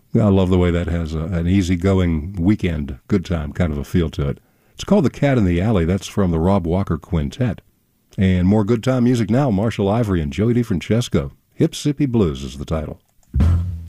I love the way that has an easygoing weekend, good time kind of a feel to it. It's called The Cat in the Alley. That's from the Rob Walker Quintet. And more good time music now. Marshall Ivory and Joey DeFrancesco. Hip Sippy Blues is the title.